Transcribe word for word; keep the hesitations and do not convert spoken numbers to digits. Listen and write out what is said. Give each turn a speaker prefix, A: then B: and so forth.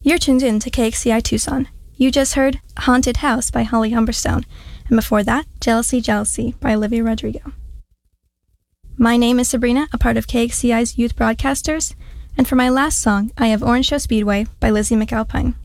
A: You're tuned in to K X C I Tucson. You just heard Haunted House by Holly Humberstone, and before that, Jealousy, Jealousy by Olivia Rodrigo. My name is Sabrina, a part of K X C I's Youth Broadcasters, and for my last song, I have Orange Show Speedway by Lizzie McAlpine.